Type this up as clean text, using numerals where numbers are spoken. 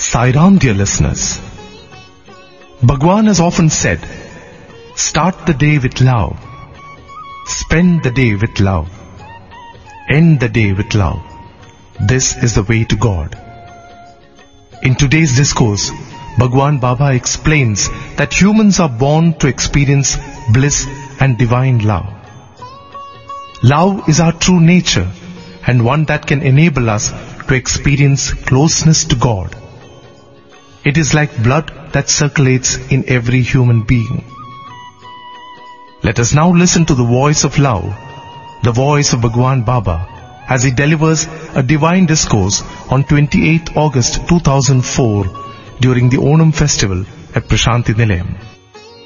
Sai Ram, dear listeners. Bhagwan has often said, start the day with love, spend the day with love, end the day with love. This is the way to God. In today's discourse, Bhagwan Baba explains that humans are born to experience bliss and divine love. Love is our true nature and one that can enable us to experience closeness to God. It is like blood that circulates in every human being. Let us now listen to the voice of love, the voice of Bhagwan Baba, as he delivers a divine discourse on 28th August 2004 during the Onam festival at Prashanti Nilayam.